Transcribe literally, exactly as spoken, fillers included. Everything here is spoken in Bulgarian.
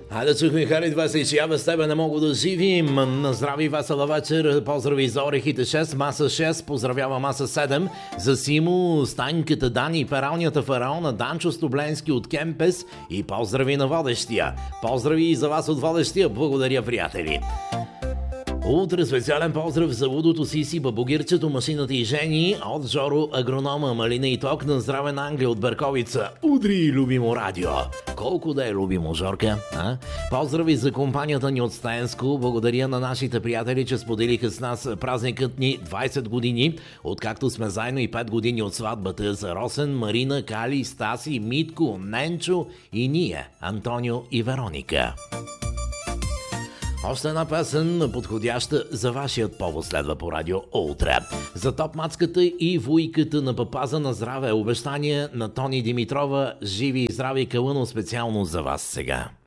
Хайде, чухме Хари двайсет и шест, без тебе не мога да живим. На здраве и весела вечер. Поздрави за Орехите шест, Маса шест, поздравява Маса седем, за Симо, Станьката, Дани, Пералнията фараона, Данчо Стобленски от Кемпес и поздрави на водещия. Поздрави и за вас от водещия. Благодаря, приятели. Утре специален поздрав за Лудото Сиси, Бабогирчето, Машината и Жени, от Жоро, агронома, Малина и Ток, на здраве на Англия от Берковица. Удри, любимо радио! Колко да е любимо, Жорка? А? Поздрави за компанията ни от Стенско. Благодаря на нашите приятели, че споделиха с нас празникът ни двайсет години, откакто сме заедно, и пет години от сватбата за Росен, Марина, Кали, Стаси, Митко, Ненчо и ние, Антонио и Вероника. Още една песен, подходяща за вашият повод, следва по радио утре. За топ-мацката и вуйката на папаза на здраве, обещание на Тони Димитрова, живи и здрави, Калъно, специално за вас сега.